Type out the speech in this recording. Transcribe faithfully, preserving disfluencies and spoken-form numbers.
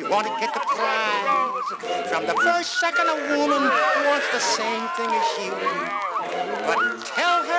want to get the prize. From the first second a woman wants the same thing as you. But tell her